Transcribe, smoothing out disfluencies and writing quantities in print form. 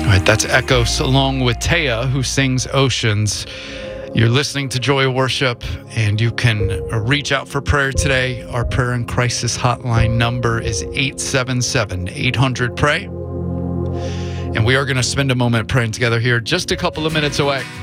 All right, that's Echoes along with Taya, who sings Oceans. You're listening to Joy of Worship, and you can reach out for prayer today. Our prayer and crisis hotline number is 877-800-PRAY. And we are going to spend a moment praying together here, just a couple of minutes away.